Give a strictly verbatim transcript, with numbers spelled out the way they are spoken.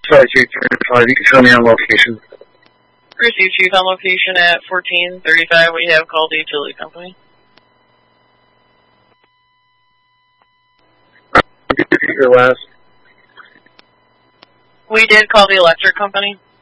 Sorry, Chief. If you can show me on location. Receive Chief on location at fourteen thirty-five. We have called the utility company. Your last. We did call the electric company.